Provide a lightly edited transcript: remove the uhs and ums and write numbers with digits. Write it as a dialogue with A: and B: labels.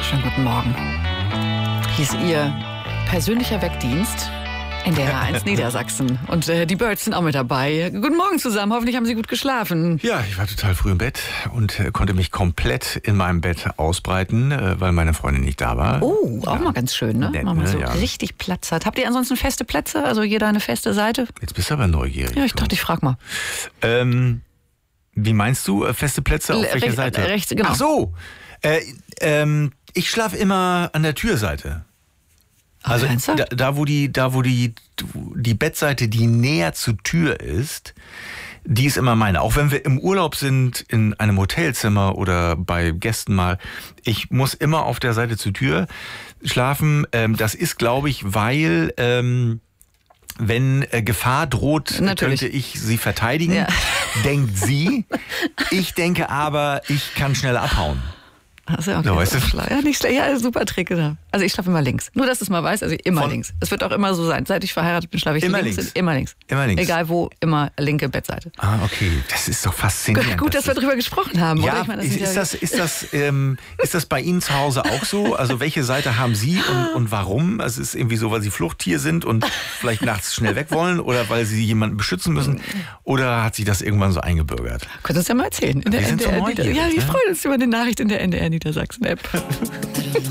A: Schönen guten Morgen. Hier ist Ihr persönlicher Weckdienst in der 1 Niedersachsen. Und die Birds sind auch mit dabei. Guten Morgen zusammen. Hoffentlich haben Sie gut geschlafen.
B: Ja, ich war total früh im Bett und konnte mich komplett in meinem Bett ausbreiten, weil meine Freundin nicht da war.
A: Oh, auch mal ganz schön, ne?
B: Nett,
A: Wenn man so
B: ja.
A: richtig Platz hat. Habt ihr ansonsten feste Plätze? Also jeder eine feste Seite?
B: Jetzt bist du aber neugierig.
A: Ja, ich dachte, ich frag mal.
B: Wie meinst du, feste Plätze auf welcher Seite?
A: Rechts, genau.
B: Ach so, ich schlafe immer an der Türseite. Also da wo die Bettseite, die näher zur Tür ist, die ist immer meine. Auch wenn wir im Urlaub sind, in einem Hotelzimmer oder bei Gästen mal, ich muss immer auf der Seite zur Tür schlafen. Das ist, glaube ich, weil wenn Gefahr droht,
A: Natürlich.
B: könnte ich sie verteidigen,
A: Ja.
B: denkt sie. Ich denke aber, ich kann schneller abhauen.
A: Also, okay,
B: Ja, weißt du?
A: Ja, nicht schlecht. Ja, super Trick, genau. Also ich schlafe immer links. Nur, dass du es mal weißt, also immer links. Es wird auch immer so sein. Seit ich verheiratet bin, schlafe ich
B: Immer
A: links.
B: links.
A: Immer links.
B: Immer links.
A: Egal wo, immer linke Bettseite.
B: Ah, okay. Das ist doch faszinierend.
A: Gut, dass wir drüber gesprochen haben.
B: Ja,
A: oder? Ich meine,
B: ist das bei Ihnen zu Hause auch so? Also welche Seite haben Sie und warum? Also es ist irgendwie so, weil Sie Fluchttier sind und vielleicht nachts schnell weg wollen oder weil Sie jemanden beschützen müssen? Oder hat sich das irgendwann so eingebürgert?
A: Könnt ihr uns ja mal erzählen.
B: Wir sind so neugierig,
A: Ja, wir
B: ne?
A: freuen uns über eine Nachricht in der NDR Niedersachsen-App.